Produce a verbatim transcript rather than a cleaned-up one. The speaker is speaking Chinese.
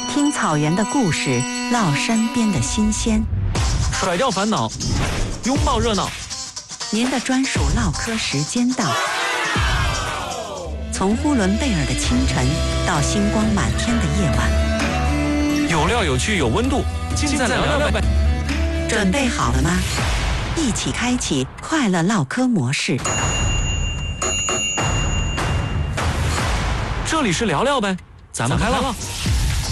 听草原的故事，唠山边的新鲜， 甩掉烦恼，拥抱热闹。 您的专属唠嗑时间到。从呼伦贝尔的清晨到星光满天的夜晚， 有料有趣有温度，尽在聊聊呗。 准备好了吗？一起开启快乐唠嗑模式。 这里是聊聊呗，咱们开唠。